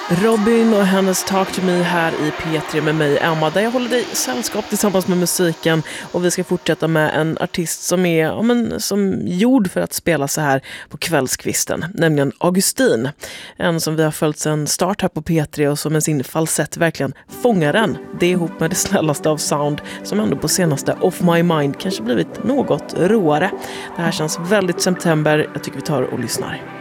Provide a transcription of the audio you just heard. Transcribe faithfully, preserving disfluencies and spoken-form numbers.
Robin och hennes Talk to Me här i P tre med mig, Emma, där jag håller dig sällskap tillsammans med musiken, och vi ska fortsätta med en artist som är ja, men, som gjord för att spela så här på kvällskvisten, nämligen Augustin. En som vi har följt sedan start här på P tre och som med sin falsett verkligen fångar den. Det är ihop med det snällaste av sound som ändå på senaste Off My Mind kanske blivit något råare. Det här känns väldigt september, jag tycker vi tar och lyssnar.